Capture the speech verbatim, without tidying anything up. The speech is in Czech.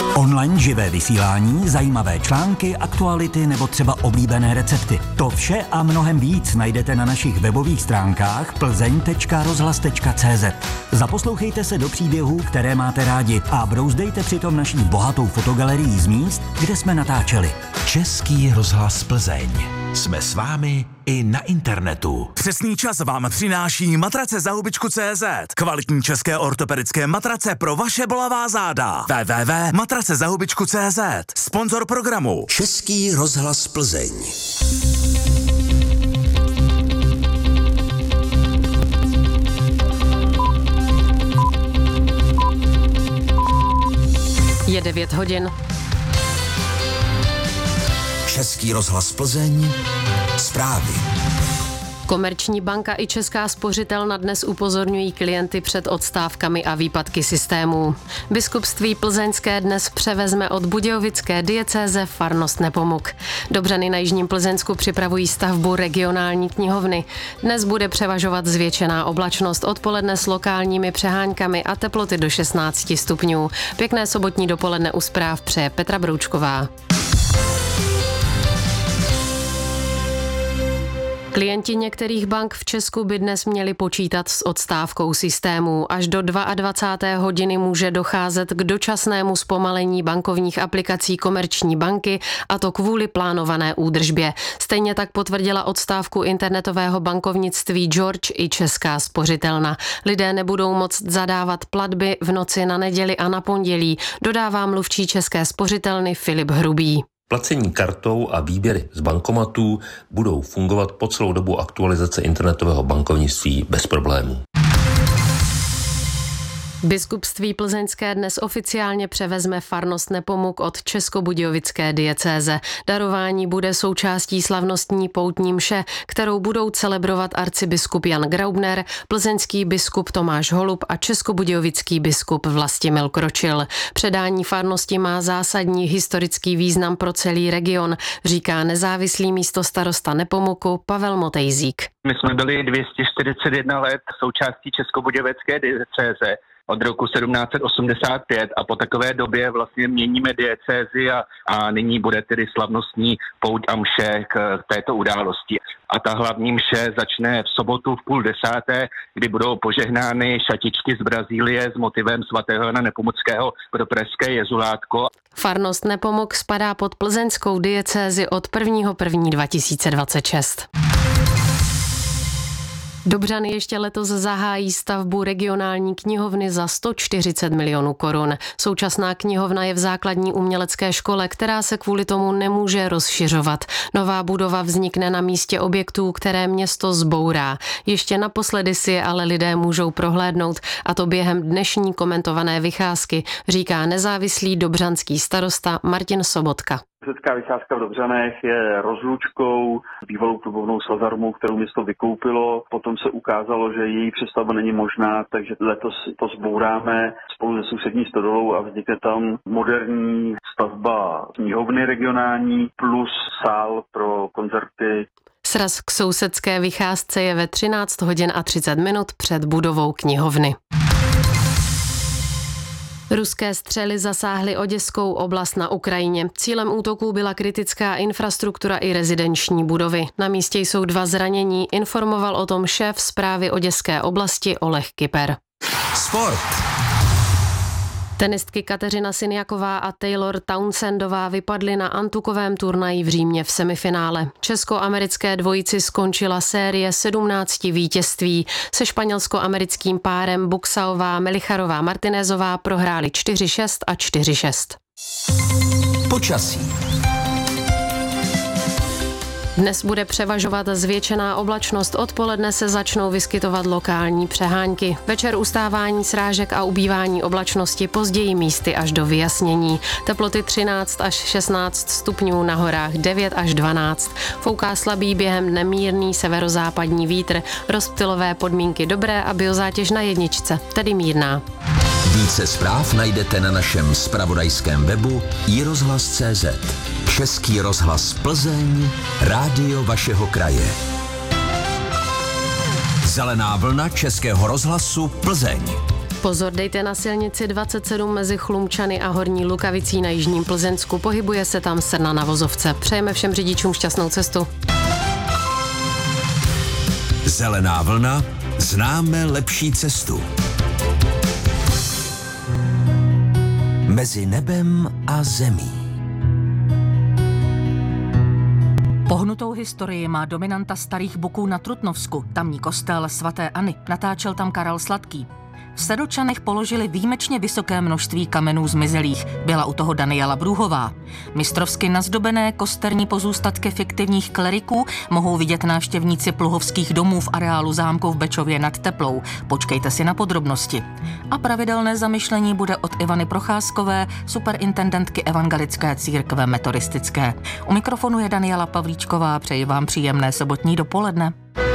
Online živé vysílání, zajímavé články, aktuality nebo třeba oblíbené recepty. To vše a mnohem víc najdete na našich webových stránkách plzeň tečka rozhlas tečka cé zet. Zaposlouchejte se do příběhů, které máte rádi a brouzdejte přitom naší bohatou fotogalerií z míst, kde jsme natáčeli. Český rozhlas Plzeň. Jsme s vámi i na internetu. Přesný čas vám přináší matrace za hubičku tečka cé zet. Kvalitní české ortopedické matrace pro vaše bolavá záda. w w w tečka matrace za hubičku tečka cé zet. Sponzor programu Český rozhlas Plzeň. Je devět hodin. Český rozhlas Plzeň. Zprávy. Komerční banka i Česká spořitelna dnes upozorňují klienty před odstávkami a výpadky systémů. Biskupství plzeňské dnes převezme od budějovické diecéze farnost Nepomuk. Dobřany na jižním Plzeňsku připravují stavbu regionální knihovny. Dnes bude převažovat zvětšená oblačnost, odpoledne s lokálními přeháňkami a teploty do šestnáct stupňů. Pěkné sobotní dopoledne u zpráv přeje Petra Broučková. Klienti některých bank v Česku by dnes měli počítat s odstávkou systémů. Až do dvacáté druhé hodiny může docházet k dočasnému zpomalení bankovních aplikací Komerční banky, a to kvůli plánované údržbě. Stejně tak potvrdila odstávku internetového bankovnictví George i Česká spořitelna. Lidé nebudou moct zadávat platby v noci na neděli a na pondělí, dodává mluvčí České spořitelny Filip Hrubý. Placení kartou a výběry z bankomatů budou fungovat po celou dobu aktualizace internetového bankovnictví bez problémů. Biskupství plzeňské dnes oficiálně převezme farnost Nepomuk od českobudějovické diecéze. Darování bude součástí slavnostní poutní mše, kterou budou celebrovat arcibiskup Jan Graubner, plzeňský biskup Tomáš Holub a českobudějovický biskup Vlastimil Kročil. Předání farnosti má zásadní historický význam pro celý region, říká nezávislý místostarosta Nepomuku Pavel Motejzík. My jsme byli dvě stě čtyřicet jedna let součástí českobudějovické diecéze od roku sedmnáct set osmdesát pět a po takové době vlastně měníme diecézi a, a nyní bude tedy slavnostní pouť a mše k této události. A ta hlavní mše začne v sobotu v půl desáté, kdy budou požehnány šatičky z Brazílie s motivem svatého Jana Nepomuckého pro pražské jezulátko. Farnost Nepomuk spadá pod plzeňskou diecézi od prvního prvního dva tisíce dvacet šest. Dobřany ještě letos zahájí stavbu regionální knihovny za sto čtyřicet milionů korun. Současná knihovna je v základní umělecké škole, která se kvůli tomu nemůže rozšiřovat. Nová budova vznikne na místě objektů, které město zbourá. Ještě naposledy si je ale lidé můžou prohlédnout, a to během dnešní komentované vycházky, říká nezávislý dobřanský starosta Martin Sobotka. Řecká vycházka v Dobřanech je rozlučkou s bývalou klubovnou Slazarmou, kterou město vykoupilo. Potom se ukázalo, že její přestavba není možná, takže letos to zbouráme spolu se sousední stodolou a vznikne tam moderní stavba knihovny regionální plus sál pro koncerty. Sraz k sousedské vycházce je ve třináct hodin a třicet minut před budovou knihovny. Ruské střely zasáhly Oděskou oblast na Ukrajině. Cílem útoků byla kritická infrastruktura i rezidenční budovy. Na místě jsou dva zranění, informoval o tom šéf správy Oděské oblasti Oleh Kyper. Sport. Tenistky Kateřina Sinjaková a Taylor Townsendová vypadly na antukovém turnaji v Římě v semifinále. Česko-americké dvojici skončila série sedmnácti vítězství. Se španělsko-americkým párem Buxaová, Melicharová, Martinezová prohráli čtyři šest a čtyři šest. Počasí. Dnes bude převažovat zvětšená oblačnost, odpoledne se začnou vyskytovat lokální přehánky. Večer ustávání srážek a ubývání oblačnosti, později místy až do vyjasnění. Teploty třináct až šestnáct stupňů, na horách devět až dvanáct. Fouká slabý během dne mírný severozápadní vítr, rozptylové podmínky dobré a biozátěž na jedničce, tedy mírná. Více zpráv najdete na našem zpravodajském webu i rozhlas tečka cé zet. Český rozhlas Plzeň, rádio vašeho kraje. Zelená vlna Českého rozhlasu Plzeň. Pozor, dejte na silnici dvacet sedm mezi Chlumčany a Horní Lukavicí na jižním Plzeňsku. Pohybuje se tam srna na vozovce. Přejeme všem řidičům šťastnou cestu. Zelená vlna, známe lepší cestu. Mezi nebem a zemí. Pohnutou historii má dominanta Starých Buků na Trutnovsku, tamní kostel svaté Anny. Natáčel tam Karel Sladký. V Sedlčanech položili výjimečně vysoké množství kamenů zmizelých. Byla u toho Daniela Brůhová. Mistrovsky nazdobené kosterní pozůstatky fiktivních kleriků mohou vidět návštěvníci pluhovských domů v areálu zámku v Bečově nad Teplou. Počkejte si na podrobnosti. A pravidelné zamyšlení bude od Ivany Procházkové, superintendentky Evangelické církve metodistické. U mikrofonu je Daniela Pavlíčková, přeji vám příjemné sobotní dopoledne.